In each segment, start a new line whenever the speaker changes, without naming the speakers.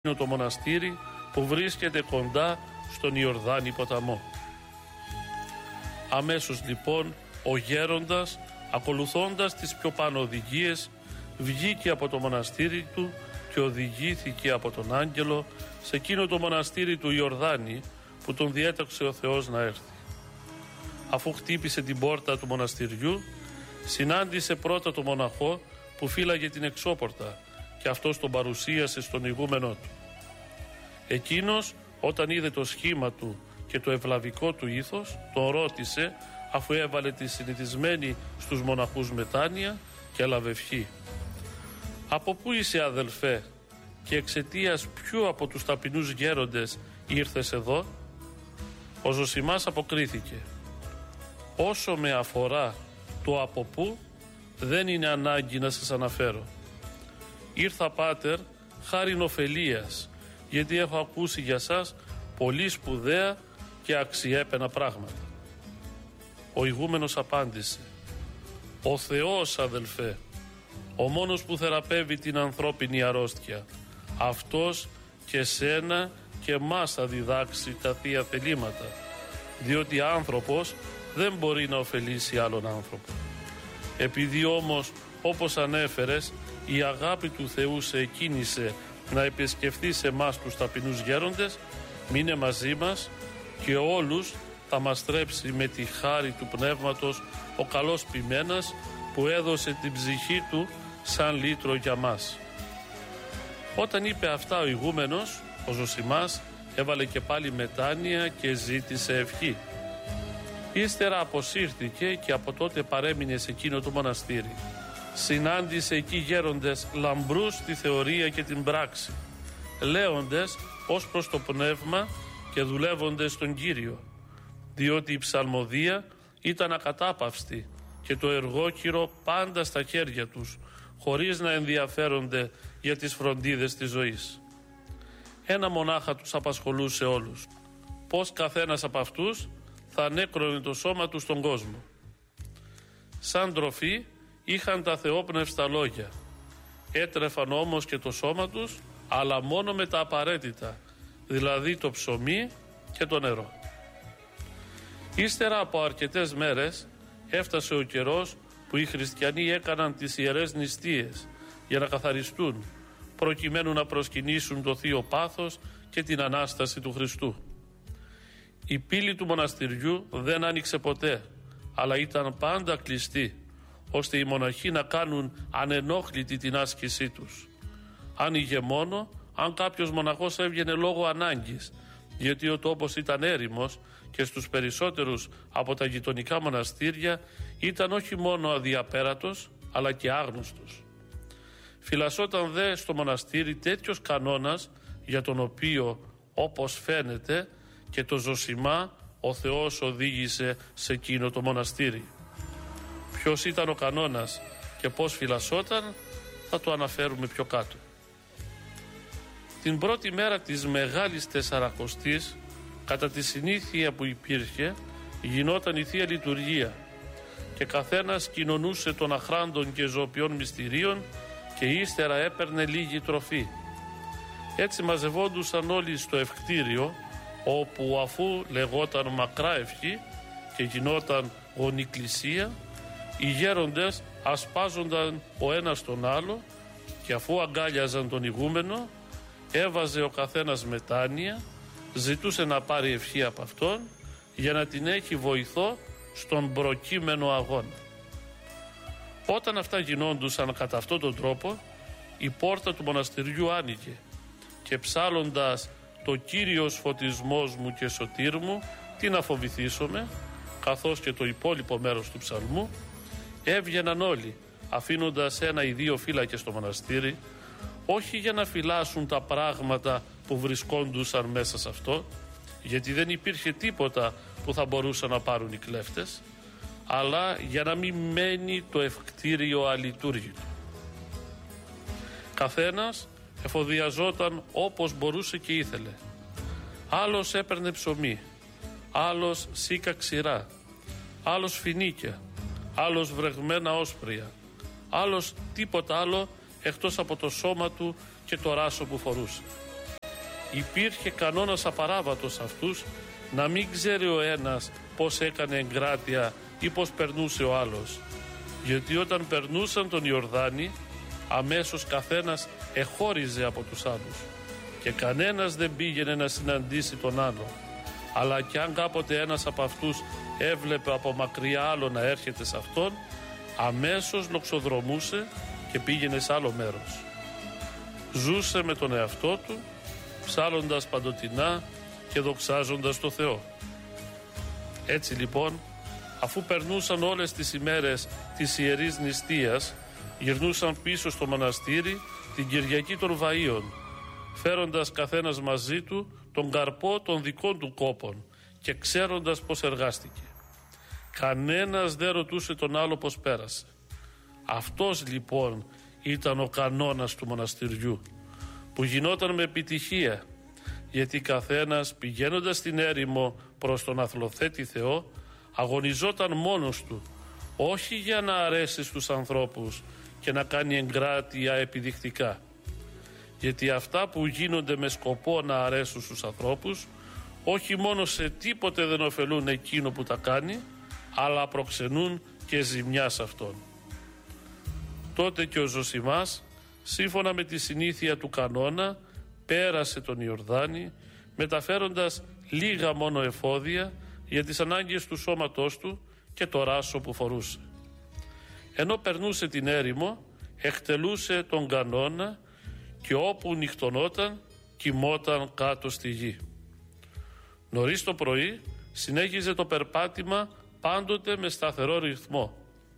είναι το μοναστήρι που βρίσκεται κοντά στον Ιορδάνη ποταμό. Αμέσως λοιπόν ο γέροντας, ακολουθώντας τις πιο πάνω οδηγίες, βγήκε από το μοναστήρι του και οδηγήθηκε από τον άγγελο σε εκείνο το μοναστήρι του Ιορδάνη που τον διέταξε ο Θεός να έρθει. Αφού χτύπησε την πόρτα του μοναστηριού, συνάντησε πρώτα το μοναχό που φύλαγε την εξώπορτα και αυτός τον παρουσίασε στον ηγούμενό του. Εκείνος, όταν είδε το σχήμα του και το ευλαβικό του ήθος, τον ρώτησε, αφού έβαλε τη συνηθισμένη στους μοναχούς μετάνοια, και έλαβε ευχή. «Από πού είσαι, αδελφέ, και εξαιτίας ποιου από τους ταπεινούς γέροντες ήρθες εδώ?» Ο Ζωσιμάς αποκρίθηκε: «Όσο με αφορά το από πού, δεν είναι ανάγκη να σας αναφέρω. Ήρθα, πάτερ, χάριν ωφελίας, γιατί έχω ακούσει για σας πολύ σπουδαία και αξιέπαινα πράγματα». Ο ηγούμενος απάντησε: «Ο Θεός, αδελφέ, ο μόνος που θεραπεύει την ανθρώπινη αρρώστια, αυτός και σένα και μας θα διδάξει τα θεία θελήματα, διότι άνθρωπος δεν μπορεί να ωφελήσει άλλον άνθρωπο. Επειδή όμως, όπως ανέφερες, η αγάπη του Θεού σε εκκίνησε να επισκεφθεί σε εμάς τους ταπεινούς γέροντες, μείνε μαζί μας και όλους θα μας στρέψει με τη χάρη του Πνεύματος ο καλός ποιμένας που έδωσε την ψυχή του σαν λύτρο για μας». Όταν είπε αυτά ο ηγούμενος, ο Ζωσιμάς έβαλε και πάλι μετάνοια και ζήτησε ευχή. Ύστερα αποσύρθηκε και από τότε παρέμεινε σε εκείνο το μοναστήρι. Συνάντησε εκεί γέροντες λαμπρούς στη θεωρία και την πράξη, λέοντες ως προς το πνεύμα και δουλεύοντες τον Κύριο, διότι η ψαλμοδία ήταν ακατάπαυστη και το εργόκυρο πάντα στα χέρια τους, χωρίς να ενδιαφέρονται για τις φροντίδες της ζωής. Ένα μονάχα τους απασχολούσε όλους: πώς καθένας από αυτούς θα ανέκρονε το σώμα του στον κόσμο. Σαν τροφή είχαν τα θεόπνευστα λόγια, έτρεφαν όμως και το σώμα τους, αλλά μόνο με τα απαραίτητα, δηλαδή το ψωμί και το νερό. Ύστερα από αρκετές μέρες έφτασε ο καιρός που οι χριστιανοί έκαναν τις ιερές νηστείες για να καθαριστούν, προκειμένου να προσκυνήσουν το Θείο Πάθος και την Ανάσταση του Χριστού. Η πύλη του μοναστηριού δεν άνοιξε ποτέ, αλλά ήταν πάντα κλειστή, ώστε οι μοναχοί να κάνουν ανενόχλητη την άσκησή τους. Άνοιγε μόνο αν κάποιος μοναχός έβγαινε λόγω ανάγκης, γιατί ο τόπος ήταν έρημος και στους περισσότερους από τα γειτονικά μοναστήρια ήταν όχι μόνο αδιαπέρατος, αλλά και άγνωστος. Φυλασσόταν δε στο μοναστήρι τέτοιος κανόνας, για τον οποίο, όπως φαίνεται, και το Ζωσιμά ο Θεός οδήγησε σε εκείνο το μοναστήρι. Ποιος ήταν ο κανόνας και πώς φυλασσόταν, θα το αναφέρουμε πιο κάτω. Την πρώτη μέρα της Μεγάλης Τεσσαρακοστής, κατά τη συνήθεια που υπήρχε, γινόταν η Θεία Λειτουργία και καθένας κοινωνούσε των αχράντων και ζωοποιών μυστηρίων και ύστερα έπαιρνε λίγη τροφή. Έτσι μαζευόντουσαν όλοι στο ευκτήριο, όπου αφού λεγόταν μακρά ευχή και γινόταν γονικλησία, οι γέροντες ασπάζονταν ο ένας τον άλλο και αφού αγκάλιαζαν τον ηγούμενο, έβαζε ο καθένας μετάνοια, ζητούσε να πάρει ευχή από αυτόν για να την έχει βοηθό στον προκείμενο αγώνα. Όταν αυτά γινόντουσαν κατά αυτόν τον τρόπο, η πόρτα του μοναστηριού άνοιγε και ψάλλοντας «Το Κύριος φωτισμός μου και σωτήρ μου, τι να φοβηθήσομαι», καθώς και το υπόλοιπο μέρος του ψαλμού, έβγαιναν όλοι, αφήνοντας ένα ή δύο φύλακες στο μοναστήρι, όχι για να φυλάσσουν τα πράγματα που βρισκόντουσαν μέσα σε αυτό, γιατί δεν υπήρχε τίποτα που θα μπορούσαν να πάρουν οι κλέφτες, αλλά για να μην μένει το ευκτήριο αλειτουργήτο. Καθένας εφοδιαζόταν όπως μπορούσε και ήθελε. Άλλος έπαιρνε ψωμί, άλλος σίκα ξηρά, άλλος φινίκια, άλλος βρεγμένα όσπρια, άλλος τίποτα άλλο εκτός από το σώμα του και το ράσο που φορούσε. υπήρχε κανόνας απαράβατος αυτούς να μην ξέρει ο ένας πώς έκανε εγκράτεια ή πώς περνούσε ο άλλος. Γιατί όταν περνούσαν τον Ιορδάνη, αμέσως καθένας εχώριζε από τους άλλους και κανένας δεν πήγαινε να συναντήσει τον άλλο. Αλλά κι αν κάποτε ένας από αυτούς έβλεπε από μακριά άλλο να έρχεται σε αυτόν, αμέσως λοξοδρομούσε και πήγαινε σε άλλο μέρος. Ζούσε με τον εαυτό του, ψάλλοντας παντοτινά και δοξάζοντας το Θεό. Έτσι λοιπόν, αφού περνούσαν όλες τις ημέρες της Ιερής Νηστείας, γυρνούσαν πίσω στο μοναστήρι την Κυριακή των Βαΐων, φέροντας καθένας μαζί του τον καρπό των δικών του κόπων και ξέροντας πώς εργάστηκε. Κανένας δεν ρωτούσε τον άλλο πώς πέρασε. Αυτός λοιπόν ήταν ο κανόνας του μοναστηριού, που γινόταν με επιτυχία, γιατί καθένας πηγαίνοντας στην έρημο προς τον αθλοθέτη Θεό αγωνιζόταν μόνος του, όχι για να αρέσει στους ανθρώπους και να κάνει εγκράτεια επιδεικτικά, γιατί αυτά που γίνονται με σκοπό να αρέσουν στους ανθρώπους όχι μόνο σε τίποτε δεν ωφελούν εκείνο που τα κάνει, αλλά προξενούν και ζημιά σε αυτόν. Τότε και ο Ζωσιμάς, σύμφωνα με τη συνήθεια του κανόνα, πέρασε τον Ιορδάνη, μεταφέροντας λίγα μόνο εφόδια για τις ανάγκες του σώματός του και το ράσο που φορούσε. Ενώ περνούσε την έρημο, εκτελούσε τον κανόνα και όπου νυχτωνόταν, κοιμόταν κάτω στη γη. Νωρίς το πρωί συνέχιζε το περπάτημα πάντοτε με σταθερό ρυθμό.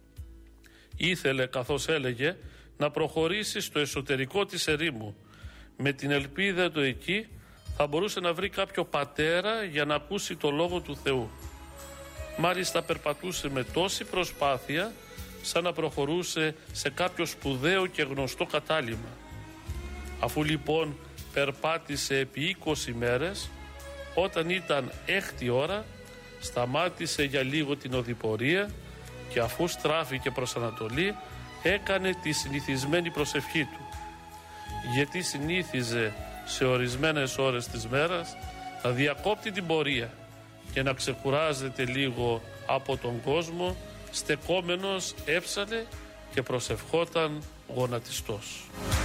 Ήθελε, καθώς έλεγε, να προχωρήσει στο εσωτερικό της ερήμου, με την ελπίδα του εκεί θα μπορούσε να βρει κάποιο πατέρα για να ακούσει το Λόγο του Θεού. Μάλιστα περπατούσε με τόση προσπάθεια σαν να προχωρούσε σε κάποιο σπουδαίο και γνωστό κατάλημα. Αφού λοιπόν περπάτησε επί 20 μέρες, όταν ήταν 6η ώρα σταμάτησε για λίγο την οδηπορία και αφού στράφηκε προς Ανατολή έκανε τη συνηθισμένη προσευχή του, γιατί συνήθιζε σε ορισμένες ώρες της μέρας να διακόπτει την πορεία και να ξεκουράζεται λίγο από τον κόσμο, στεκόμενος έψαλε και προσευχόταν γονατιστός.